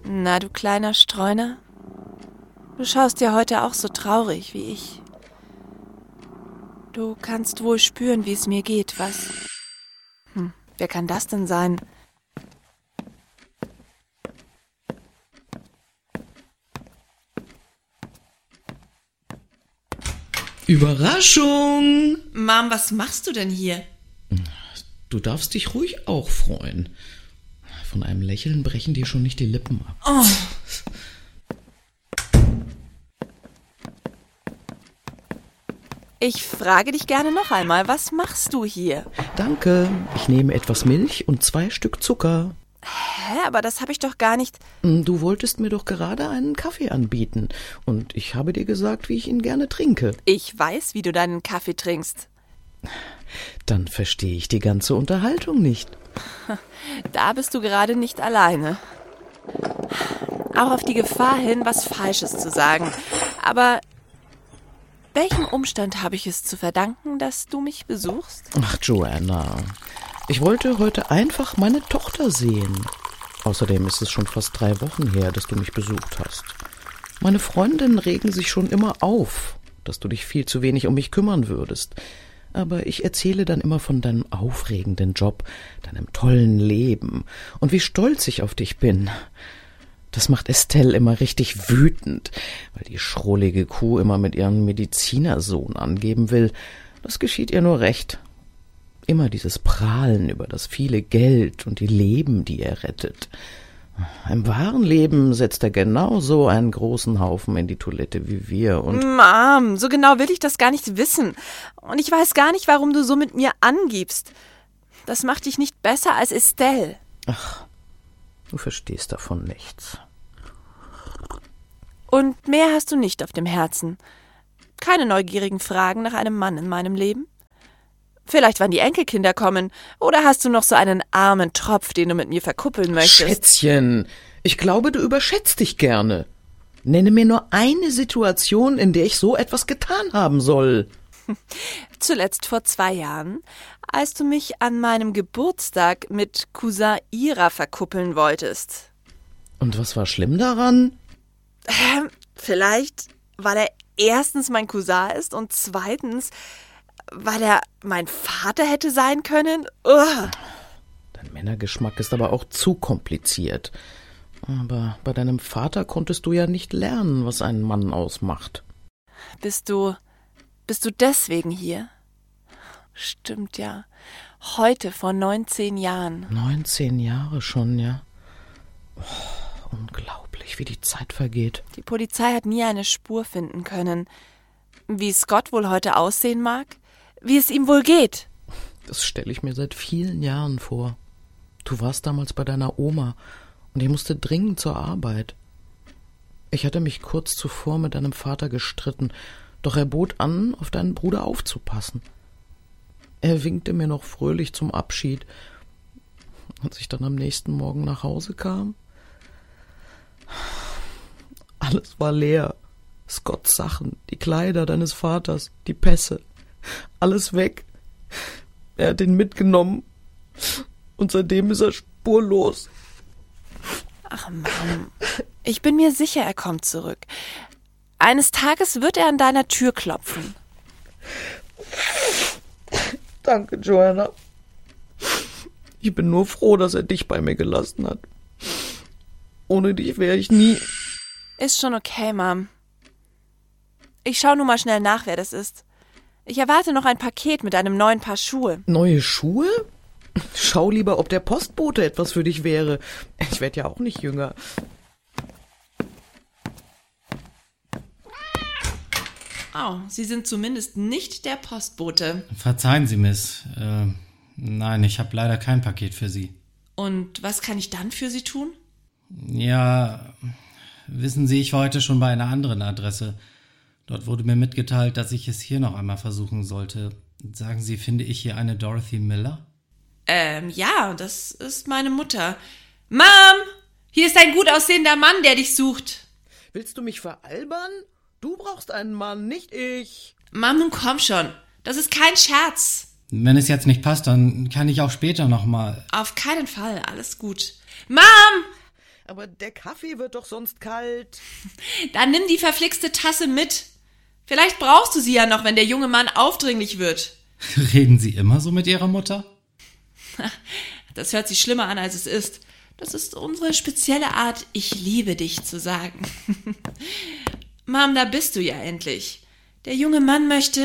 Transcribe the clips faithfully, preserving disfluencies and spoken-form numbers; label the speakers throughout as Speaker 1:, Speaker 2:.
Speaker 1: Na, du kleiner Streuner? Du schaust ja heute auch so traurig wie ich. Du kannst wohl spüren, wie es mir geht, was? Hm, wer kann das denn sein?
Speaker 2: Überraschung!
Speaker 1: Mom, was machst du denn hier?
Speaker 2: Du darfst dich ruhig auch freuen. Von einem Lächeln brechen dir schon nicht die Lippen ab.
Speaker 1: Oh. Ich frage dich gerne noch einmal, was machst du hier?
Speaker 2: Danke, ich nehme etwas Milch und zwei Stück Zucker.
Speaker 1: Hä, aber das habe ich doch gar nicht...
Speaker 2: Du wolltest mir doch gerade einen Kaffee anbieten und ich habe dir gesagt, wie ich ihn gerne trinke.
Speaker 1: Ich weiß, wie du deinen Kaffee trinkst.
Speaker 2: Dann verstehe ich die ganze Unterhaltung nicht.
Speaker 1: Da bist du gerade nicht alleine. Auch auf die Gefahr hin, was Falsches zu sagen. Aber welchem Umstand habe ich es zu verdanken, dass du mich besuchst?
Speaker 2: Ach, Joanna, ich wollte heute einfach meine Tochter sehen. Außerdem ist es schon fast drei Wochen her, dass du mich besucht hast. Meine Freundinnen regen sich schon immer auf, dass du dich viel zu wenig um mich kümmern würdest. Aber ich erzähle dann immer von deinem aufregenden Job, deinem tollen Leben und wie stolz ich auf dich bin. Das macht Estelle immer richtig wütend, weil die schrullige Kuh immer mit ihrem Medizinersohn angeben will. Das geschieht ihr nur recht. Immer dieses Prahlen über das viele Geld und die Leben, die er rettet. Im wahren Leben setzt er genauso einen großen Haufen in die Toilette wie wir und...
Speaker 1: Mom, so genau will ich das gar nicht wissen. Und ich weiß gar nicht, warum du so mit mir angibst. Das macht dich nicht besser als Estelle.
Speaker 2: Ach, du verstehst davon nichts.
Speaker 1: Und mehr hast du nicht auf dem Herzen. Keine neugierigen Fragen nach einem Mann in meinem Leben? Vielleicht, wann die Enkelkinder kommen. Oder hast du noch so einen armen Tropf, den du mit mir verkuppeln möchtest?
Speaker 2: Schätzchen, ich glaube, du überschätzt dich gerne. Nenne mir nur eine Situation, in der ich so etwas getan haben soll.
Speaker 1: Zuletzt vor zwei Jahren, als du mich an meinem Geburtstag mit Cousin Ira verkuppeln wolltest.
Speaker 2: Und was war schlimm daran?
Speaker 1: Ähm, vielleicht, weil er erstens mein Cousin ist und zweitens... weil er mein Vater hätte sein können? Ugh.
Speaker 2: Dein Männergeschmack ist aber auch zu kompliziert. Aber bei deinem Vater konntest du ja nicht lernen, was einen Mann ausmacht.
Speaker 1: Bist du, bist du deswegen hier? Stimmt ja. Heute vor neunzehn Jahren.
Speaker 2: Neunzehn Jahre schon, ja? Oh, unglaublich, wie die Zeit vergeht.
Speaker 1: Die Polizei hat nie eine Spur finden können. Wie Scott wohl heute aussehen mag? Wie es ihm wohl geht.
Speaker 2: Das stelle ich mir seit vielen Jahren vor. Du warst damals bei deiner Oma und ich musste dringend zur Arbeit. Ich hatte mich kurz zuvor mit deinem Vater gestritten, doch er bot an, auf deinen Bruder aufzupassen. Er winkte mir noch fröhlich zum Abschied. Als ich dann am nächsten Morgen nach Hause kam, alles war leer. Scotts Sachen, die Kleider deines Vaters, die Pässe, alles weg. Er hat ihn mitgenommen und seitdem ist er spurlos.
Speaker 1: Ach Mann, ich bin mir sicher, er kommt zurück. Eines Tages wird er an deiner Tür klopfen.
Speaker 2: Danke, Joanna. Ich bin nur froh, dass er dich bei mir gelassen hat. Ohne dich wäre ich nie...
Speaker 1: Ist schon okay, Mom. Ich schau nur mal schnell nach, wer das ist. Ich erwarte noch ein Paket mit einem neuen Paar Schuhe.
Speaker 2: Neue Schuhe? Schau lieber, ob der Postbote etwas für dich wäre. Ich werde ja auch nicht jünger.
Speaker 1: Oh, Sie sind zumindest nicht der Postbote.
Speaker 3: Verzeihen Sie, Miss. Äh, nein, ich habe leider kein Paket für Sie.
Speaker 1: Und was kann ich dann für Sie tun?
Speaker 3: Ja, wissen Sie, ich war heute schon bei einer anderen Adresse. Dort wurde mir mitgeteilt, dass ich es hier noch einmal versuchen sollte. Sagen Sie, finde ich hier eine Dorothy Miller?
Speaker 1: Ähm, ja, das ist meine Mutter. Mom, hier ist ein gut aussehender Mann, der dich sucht.
Speaker 2: Willst du mich veralbern? Du brauchst einen Mann, nicht ich.
Speaker 1: Mom, nun komm schon. Das ist kein Scherz.
Speaker 3: Wenn es jetzt nicht passt, dann kann ich auch später noch mal.
Speaker 1: Auf keinen Fall, alles gut. Mom!
Speaker 2: Aber der Kaffee wird doch sonst kalt.
Speaker 1: Dann nimm die verflixte Tasse mit. Vielleicht brauchst du sie ja noch, wenn der junge Mann aufdringlich wird.
Speaker 3: Reden Sie immer so mit Ihrer Mutter?
Speaker 1: Das hört sich schlimmer an, als es ist. Das ist unsere spezielle Art, ich liebe dich zu sagen. Mom, da bist du ja endlich. Der junge Mann möchte...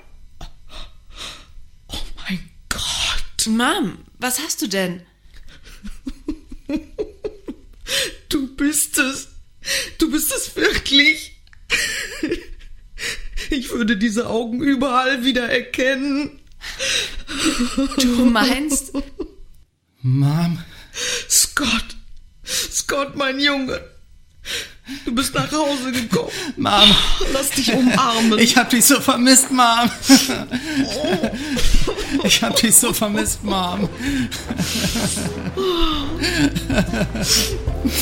Speaker 2: Oh mein Gott.
Speaker 1: Mom, was hast du denn?
Speaker 2: Du bist es. Du bist es wirklich. Ich würde diese Augen überall wieder erkennen.
Speaker 1: Du meinst?
Speaker 3: Mom.
Speaker 2: Scott. Scott, mein Junge. Du bist nach Hause gekommen.
Speaker 3: Mom.
Speaker 2: Lass dich umarmen.
Speaker 3: Ich hab dich so vermisst, Mom. Ich hab dich so vermisst, Mom.